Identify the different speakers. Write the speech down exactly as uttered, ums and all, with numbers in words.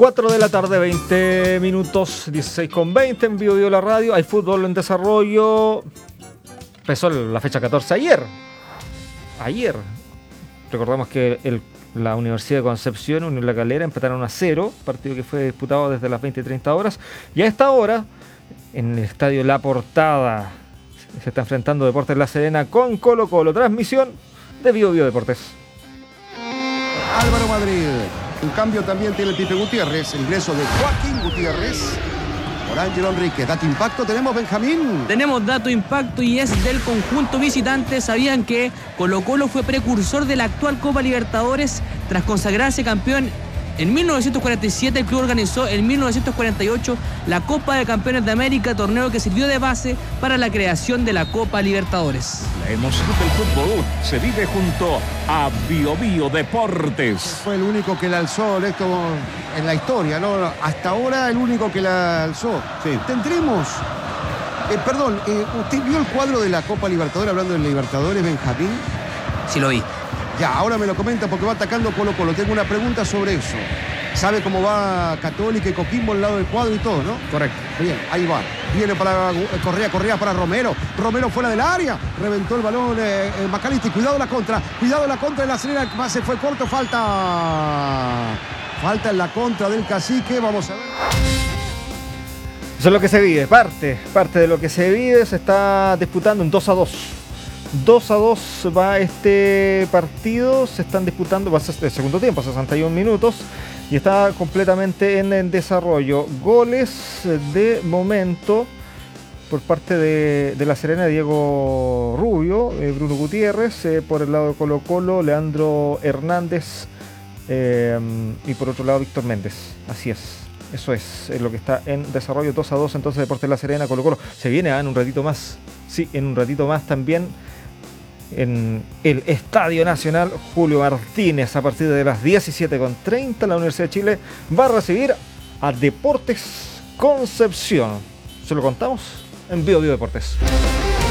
Speaker 1: cuatro de la tarde, veinte minutos, dieciséis con veinte en Bio Bio la radio. Hay fútbol en desarrollo. Empezó la fecha catorce ayer. Ayer. Recordamos que el, la Universidad de Concepción, Unión La Calera, empataron a cero. Partido que fue disputado desde las veinte y treinta horas. Y a esta hora, en el estadio La Portada, se está enfrentando Deportes La Serena con Colo Colo. Transmisión de Bio Bio Deportes.
Speaker 2: Álvaro Madrid. Un cambio también tiene el Pipe Gutiérrez. El ingreso de Joaquín Gutiérrez por Ángelo Enríquez. Dato impacto, tenemos Benjamín.
Speaker 3: Tenemos dato impacto y es del conjunto visitante. ¿Sabían que Colo Colo fue precursor de la actual Copa Libertadores? Tras consagrarse campeón en mil novecientos cuarenta y siete, el club organizó en mil novecientos cuarenta y ocho la Copa de Campeones de América, torneo que sirvió de base para la creación de la Copa Libertadores.
Speaker 4: La emoción del fútbol se vive junto a Bio Bio Deportes.
Speaker 2: Fue el único que la alzó esto en la historia, ¿no? Hasta ahora el único que la alzó. Sí. Tendremos... Eh, perdón, eh, ¿usted vio el cuadro de la Copa Libertadores hablando de Libertadores, Benjamín?
Speaker 3: Sí lo vi.
Speaker 2: Ya, ahora me lo comenta porque va atacando Colo Colo. Tengo una pregunta sobre eso. ¿Sabe cómo va Católica y Coquimbo al lado del cuadro y todo, no?
Speaker 3: Correcto.
Speaker 2: Bien, ahí va. Viene para Correa, Correa para Romero. Romero fuera del área. Reventó el balón eh, eh, Macalisti. Cuidado la contra. Cuidado la contra de la Serena. Se fue corto. Falta. Falta en la contra del Cacique. Vamos a ver.
Speaker 1: Eso es lo que se vive. Parte, parte de lo que se vive. Se está disputando un dos a dos. dos a dos va este partido, se están disputando, va a ser el segundo tiempo, sesenta y un minutos, y está completamente en, en desarrollo. Goles de momento por parte de, de La Serena, Diego Rubio, eh, Bruno Gutiérrez, eh, por el lado de Colo Colo, Leandro Hernández, eh, y por otro lado Víctor Méndez. Así es. Eso es, es lo que está en desarrollo. Dos a dos entonces Deportes La Serena, Colo Colo. Se viene ah, en un ratito más. Sí, en un ratito más también en el Estadio Nacional Julio Martínez. A partir de las diecisiete con treinta la Universidad de Chile va a recibir a Deportes Concepción. Se lo contamos en Bio Bio Deportes.